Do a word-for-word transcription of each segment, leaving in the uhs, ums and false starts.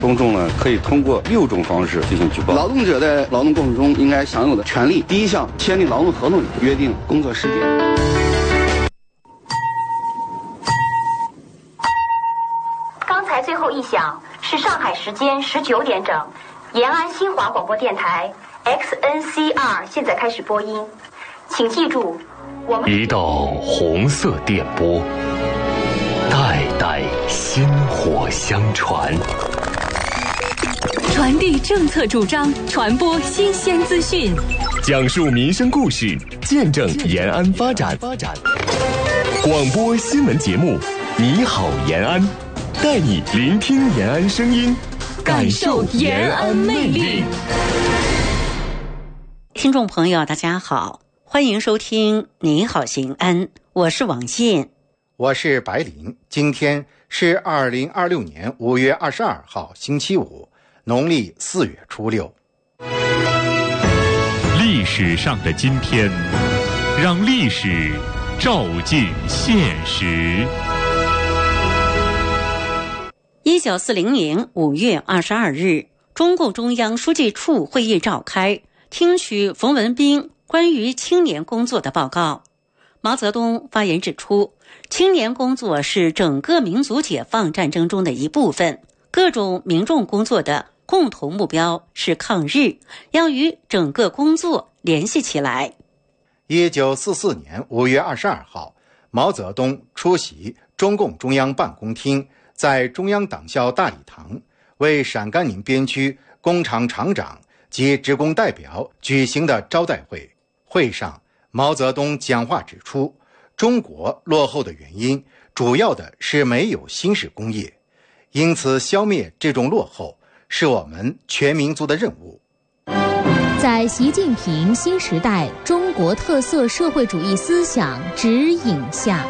公众呢可以通过六种方式进行举报。劳动者在劳动过程中应该享有的权利，第一项，签订劳动合同里约定工作时间。 刚才最后一响是上海时间十九点整，延安新华广播电台 X N C R 现在开始播音，请记住，我们一道红色电波，代代薪火相传。 传递政策主张，传播新鲜资讯， 讲述民生故事，见证延安发展。广播新闻节目《你好延安》，带你聆听延安声音，感受延安魅力。 听众朋友，大家好，欢迎收听《你好延安》，我是王健， 我是白林。今天是二零二六年五月二十二号，星期五。农历四月初六。 历史上的今天，让历史照进现实。 一九四零年五月二十二日，中共中央书记处会议召开，听取冯文彬关于青年工作的报告。毛泽东发言指出，青年工作是整个民族解放战争中的一部分，各种民众工作的共同目标是抗日，要与整个工作联系起来。 一九四四年五月二十二号，毛泽东出席中共中央办公厅在中央党校大礼堂为陕甘宁边区工厂厂长及职工代表举行的招待会。会上，毛泽东讲话指出，中国落后的原因主要的是没有新式工业，因此消灭这种落后是我们全民族的任务。 在习近平新时代中国特色社会主义思想指引下，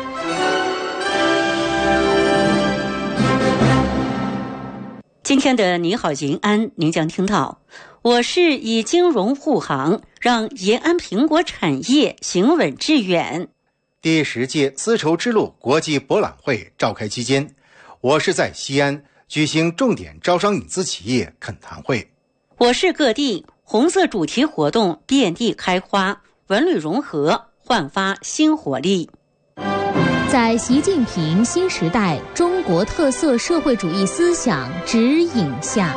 今天的你好延安，您将听到，我市以金融护航，让延安苹果产业行稳致远。 第十届丝绸之路国际博览会召开期间，我市在西安举行重点招商引资企业恳谈会。 我市各地红色主题活动遍地开花，文旅融合，焕发新活力。 在习近平新时代中国特色社会主义思想指引下，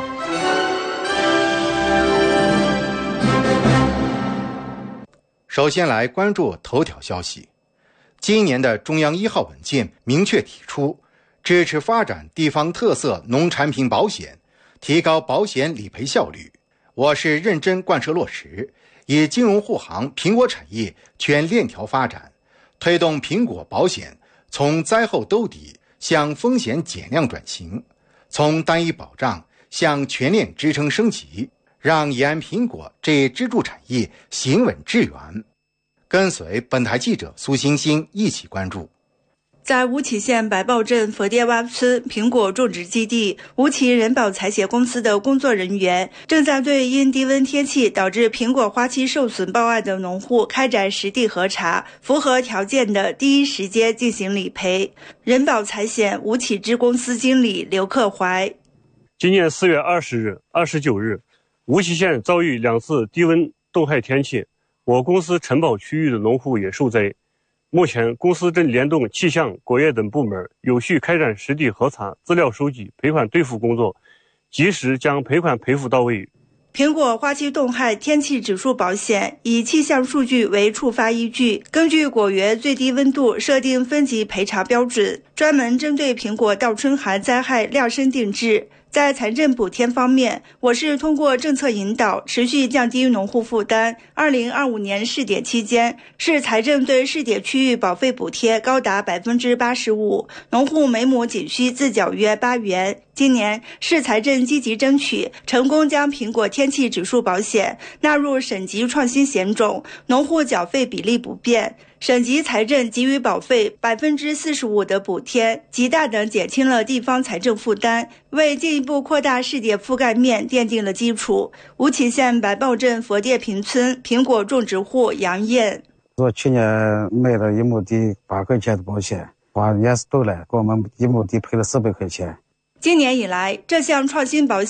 首先来关注头条消息。今年的中央一号文件明确提出，支持发展地方特色农产品保险，提高保险理赔效率。我市认真贯彻落实，以金融护航苹果产业全链条发展，推动苹果保险从灾后兜底向风险减量转型，从单一保障向全链支撑升级，让延安苹果这一支柱产业行稳致远。跟随本台记者苏欣欣一起关注。 在吴起县白豹镇佛爹洼村苹果种植基地，吴起人保采协公司的工作人员正在对因低温天气导致苹果花期受损报案的农户开展实地核查，符合条件的第一时间进行理赔。人保采险吴起支公司经理刘克怀： 今年四月二十日、二十九日，吴起县遭遇两次低温冻害天气，我公司承保区域的农户也受灾。目前，公司正联动气象、国业等部门，有序开展实地核查、资料收集、赔款兑付工作，及时将赔款赔付到位。 苹果花期冻害天气指数保险以气象数据为触发依据，根据果园最低温度设定分级赔偿标准，专门针对苹果倒春寒灾害量身定制。在财政补贴方面，我市通过政策引导，持续降低农户负担。二零二五年试点期间，市财政对试点区域保费补贴高达百分之八十五，农户每亩仅需自缴约八元。今年市财政积极争取，成功将苹果天气指数保险纳入省级创新险种，农户缴费比例不变。省级财政给予保费百分之四十五的补贴，极大地减轻了地方财政负担，为进一步扩大试点覆盖面奠定了基础。吴起县白豹镇佛爹坪村苹果种植户杨燕： 我去年买了一亩地八块钱的保险，花也是够了，给我们一亩地赔了四百块钱。 今年以来，这项创新保险